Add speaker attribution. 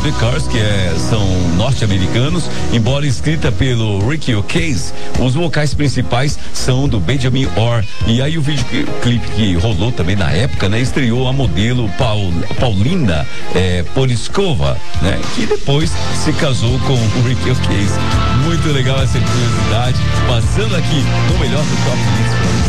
Speaker 1: The Cars, que são norte-americanos, embora escrita pelo Ricky O'Case, os vocais principais são do Benjamin Orr. E aí o videoclipe que rolou também na época, né, estreou a modelo Paulina Poliskova, né, que depois se casou com o Ricky O'Case. Muito legal essa curiosidade, passando aqui no melhor do Top Hits.